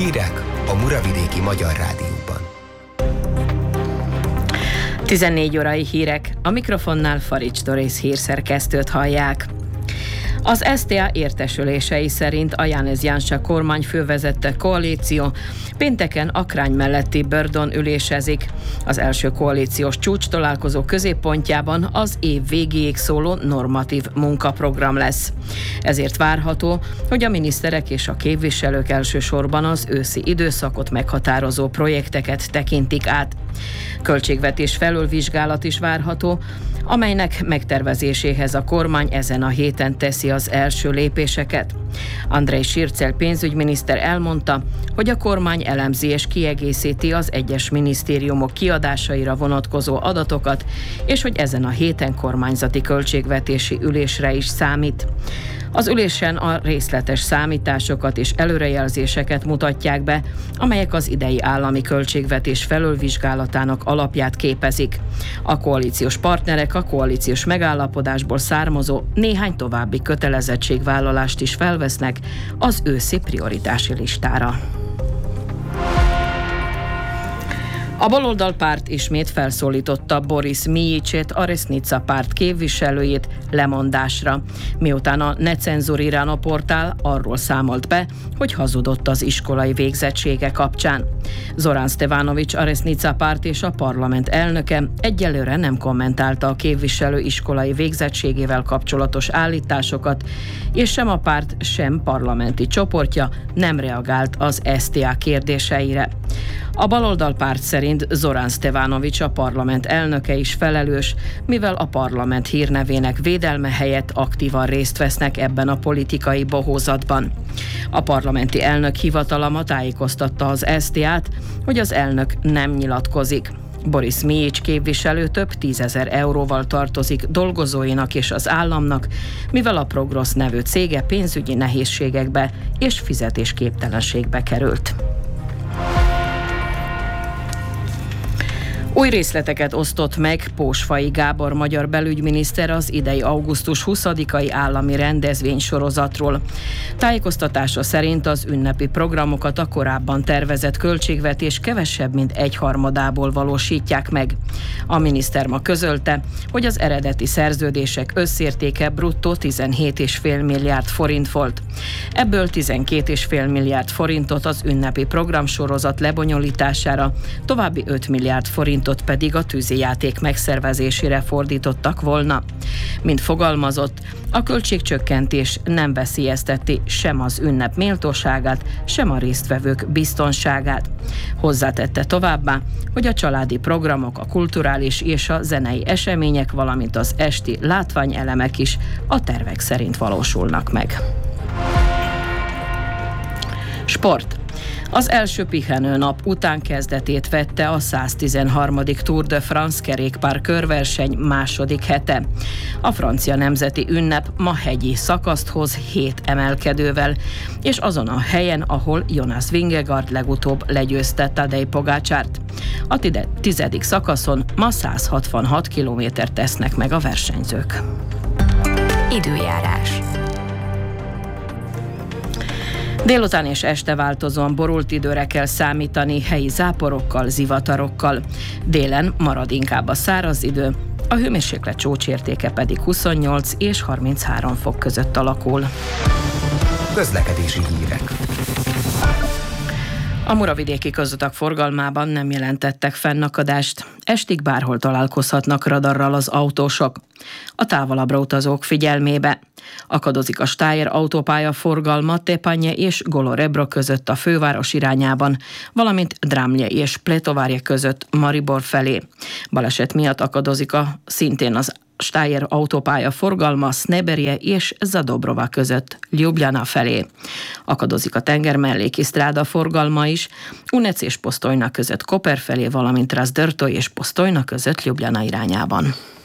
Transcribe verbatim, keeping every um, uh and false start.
Hírek a Muravidéki Magyar Rádióban. tizennégy órai hírek. A mikrofonnál Farics Dorész hírszerkesztőt hallják. Az es té á értesülései szerint a Janez Janša kormány fővezette koalíció pénteken Akrány melletti Bördön ülésezik. Az első koalíciós csúcs találkozó középpontjában az év végéig szóló normatív munkaprogram lesz. Ezért várható, hogy a miniszterek és a képviselők elsősorban az őszi időszakot meghatározó projekteket tekintik át. Költségvetés felülvizsgálat is várható, amelynek megtervezéséhez a kormány ezen a héten teszi az első lépéseket. Andrej Sircel pénzügyminiszter elmondta, hogy a kormány elemzi és kiegészíti az egyes minisztériumok kiadásaira vonatkozó adatokat, és hogy ezen a héten kormányzati költségvetési ülésre is számít. Az ülésen a részletes számításokat és előrejelzéseket mutatják be, amelyek az idei állami költségvetés felülvizsgálatának alapját képezik. A koalíciós partnerek a koalíciós megállapodásból származó néhány további kötelezettségvállalást is felvesznek az őszi prioritási listára. A baloldal párt ismét felszólította Boris Mijićet, a Resnica párt képviselőjét lemondásra, miután a Necenzurirano portál arról számolt be, hogy hazudott az iskolai végzettsége kapcsán. Zoran Stevanović, a Resnica párt és a parlament elnöke egyelőre nem kommentálta a képviselő iskolai végzettségével kapcsolatos állításokat, és sem a párt, sem parlamenti csoportja nem reagált az es té á kérdéseire. A baloldal párt szerint Zoran Stevanović, a parlament elnöke is felelős, mivel a parlament hírnevének védelme helyett aktívan részt vesznek ebben a politikai bohózatban. A parlamenti elnök hivatalama tájékoztatta az es té át, hogy az elnök nem nyilatkozik. Boris Mijić képviselő több tízezer euróval tartozik dolgozóinak és az államnak, mivel a Progrosz nevű cége pénzügyi nehézségekbe és fizetésképtelenségbe került. Új részleteket osztott meg Pósfai Gábor magyar belügyminiszter az idei augusztus huszadikai állami rendezvénysorozatról. Tájékoztatása szerint az ünnepi programokat a korábban tervezett költségvetés kevesebb, mint egyharmadából valósítják meg. A miniszter ma közölte, hogy az eredeti szerződések összértéke bruttó tizenhét egész öt milliárd forint volt. Ebből tizenkét egész öt milliárd forintot az ünnepi programsorozat lebonyolítására, további öt milliárd forint pedig a tűzijáték megszervezésére fordítottak volna. Mint fogalmazott, a költségcsökkentés nem veszélyezteti sem az ünnep méltóságát, sem a résztvevők biztonságát. Hozzátette továbbá, hogy a családi programok, a kulturális és a zenei események, valamint az esti látványelemek is a tervek szerint valósulnak meg. Sport. Az első pihenőnap után kezdetét vette a száztizenharmadik Tour de France kerékpár körverseny második hete. A francia nemzeti ünnep ma hegyi szakaszt hoz hét emelkedővel, és azon a helyen, ahol Jonas Vingegaard legutóbb legyőzte Tadej Pogácsárt. A tizedik szakaszon ma száz hatvanhat kilométert tesznek meg a versenyzők. Időjárás. Délután és este változóan borult időre kell számítani, helyi záporokkal, zivatarokkal. Délen marad inkább a száraz idő, a hőmérséklet csúcsértéke pedig huszonnyolc és harminchárom fok között alakul. Közlekedési hírek. A muravidéki közutak forgalmában nem jelentettek fennakadást. Estig bárhol találkozhatnak radarral az autósok. A távolabbra utazók figyelmébe. Akadozik a Steyr autópálya forgalma Tepanje és Golorebro között a főváros irányában, valamint Dramlje és Pletovárje között Maribor felé. Baleset miatt akadozik a szintén az Steyr autópálya forgalma Sneberje és Zadobrova között Ljubljana felé. Akadozik a tengermelléki stráda forgalma is, Unec és Postojna között Koper felé, valamint Razdrtoj és Postojna között Ljubljana irányában.